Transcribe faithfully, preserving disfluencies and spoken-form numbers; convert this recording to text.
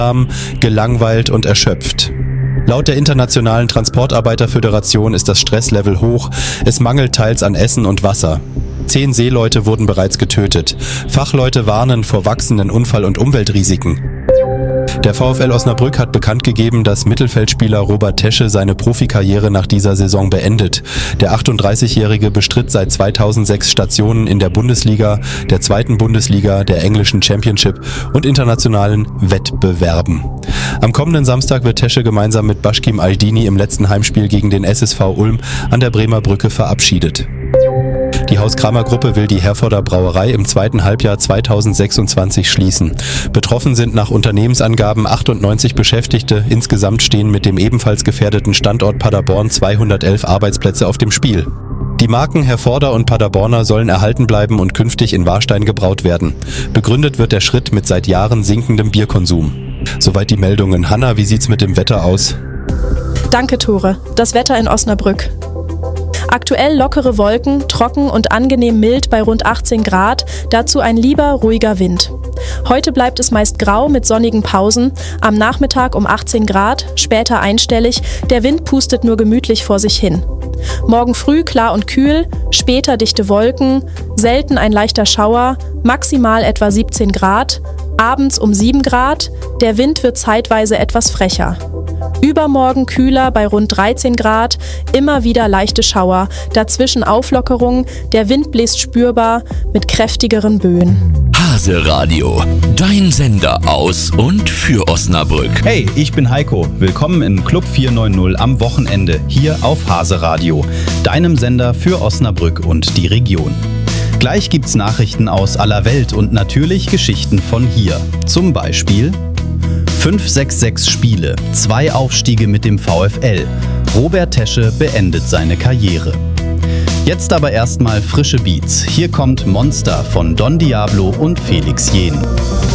gelangweilt und erschöpft. Laut der Internationalen Transportarbeiterföderation ist das Stresslevel hoch, es mangelt teils an Essen und Wasser. Zehn Seeleute wurden bereits getötet. Fachleute warnen vor wachsenden Unfall- und Umweltrisiken. Der VfL Osnabrück hat bekannt gegeben, dass Mittelfeldspieler Robert Tesche seine Profikarriere nach dieser Saison beendet. Der achtunddreißigjährige bestritt seit zweitausendsechs Stationen in der Bundesliga, der zweiten Bundesliga, der englischen Championship und internationalen Wettbewerben. Am kommenden Samstag wird Tesche gemeinsam mit Başkim Aldini im letzten Heimspiel gegen den S S V Ulm an der Bremer Brücke verabschiedet. Die Haus-Kramer-Gruppe will die Herforder Brauerei im zweiten Halbjahr zweitausendsechsundzwanzig schließen. Betroffen sind nach Unternehmensangaben achtundneunzig Beschäftigte. Insgesamt stehen mit dem ebenfalls gefährdeten Standort Paderborn zweihundertelf Arbeitsplätze auf dem Spiel. Die Marken Herforder und Paderborner sollen erhalten bleiben und künftig in Warstein gebraut werden. Begründet wird der Schritt mit seit Jahren sinkendem Bierkonsum. Soweit die Meldungen. Hanna, wie sieht's mit dem Wetter aus? Danke, Tore. Das Wetter in Osnabrück. Aktuell lockere Wolken, trocken und angenehm mild bei rund achtzehn Grad, dazu ein lieber, ruhiger Wind. Heute bleibt es meist grau mit sonnigen Pausen, am Nachmittag um achtzehn Grad, später einstellig, der Wind pustet nur gemütlich vor sich hin. Morgen früh klar und kühl, später dichte Wolken, selten ein leichter Schauer, maximal etwa siebzehn Grad, abends um sieben Grad, der Wind wird zeitweise etwas frecher. Übermorgen kühler bei rund dreizehn Grad, immer wieder leichte Schauer, dazwischen Auflockerung, der Wind bläst spürbar mit kräftigeren Böen. Hase Radio, dein Sender aus und für Osnabrück. Hey, ich bin Heiko. Willkommen in Club vierhundertneunzig am Wochenende hier auf Hase Radio, deinem Sender für Osnabrück und die Region. Gleich gibt's Nachrichten aus aller Welt und natürlich Geschichten von hier. Zum Beispiel fünf sechs sechs Spiele, zwei Aufstiege mit dem VfL. Robert Tesche beendet seine Karriere. Jetzt aber erstmal frische Beats. Hier kommt Monster von Don Diablo und Felix Jähn.